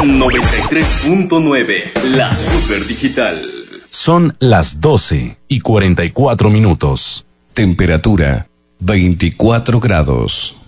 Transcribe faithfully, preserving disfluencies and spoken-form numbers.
noventa y tres punto nueve, la Super Digital. Son las doce y cuarenta y cuatro minutos. Temperatura veinticuatro grados.